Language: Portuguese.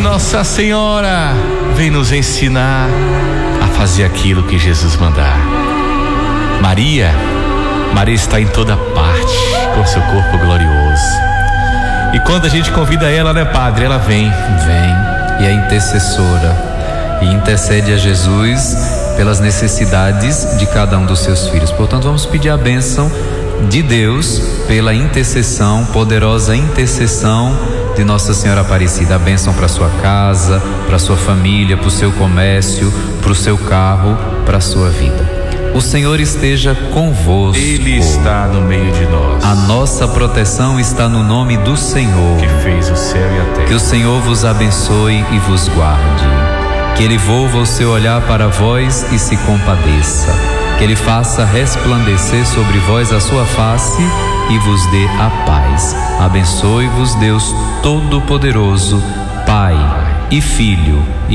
Nossa Senhora vem nos ensinar a fazer aquilo que Jesus mandar. Maria está em toda parte com seu corpo glorioso. E quando a gente convida ela, né, Padre? Ela vem e é intercessora e intercede a Jesus pelas necessidades de cada um dos seus filhos. Portanto, vamos pedir a bênção de Deus pela intercessão, poderosa intercessão de Nossa Senhora Aparecida. A bênção para sua casa, para sua família, para o seu comércio, para o seu carro, para a sua vida. O Senhor esteja convosco. Ele está no meio de nós. A nossa proteção está no nome do Senhor, que fez o céu e a terra. Que o Senhor vos abençoe e vos guarde. Que Ele volva o seu olhar para vós e se compadeça. Que Ele faça resplandecer sobre vós a sua face e vos dê a paz. Abençoe-vos Deus Todo-Poderoso, Pai e Filho e